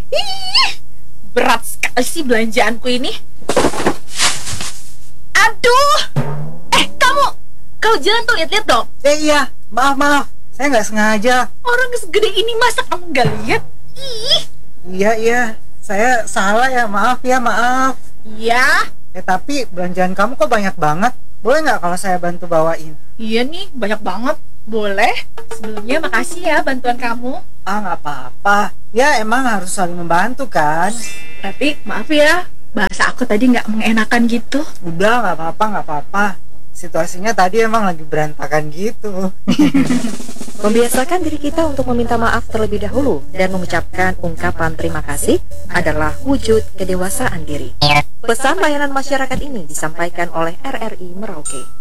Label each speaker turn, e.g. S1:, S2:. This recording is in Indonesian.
S1: Ih, berat sekali sih belanjaanku ini. Aduh. Kau jalan tuh, lihat-lihat dong.
S2: Iya, maaf, saya nggak sengaja.
S1: Orang segede ini masa kamu nggak lihat? Ih.
S2: Iya, saya salah ya, maaf.
S1: Iya.
S2: Tapi belanjaan kamu kok banyak banget. Boleh nggak kalau saya bantu bawain?
S1: Iya nih, banyak banget. Boleh. Sebelumnya makasih ya bantuan kamu.
S2: Nggak apa-apa. Ya emang harus saling membantu kan.
S1: Tapi maaf ya, bahasa aku tadi nggak mengenakan gitu.
S2: Udah, nggak apa-apa. Situasinya tadi emang lagi berantakan gitu.
S3: Membiasakan diri kita untuk meminta maaf terlebih dahulu dan mengucapkan ungkapan terima kasih adalah wujud kedewasaan diri. Pesan layanan masyarakat ini disampaikan oleh RRI Merauke.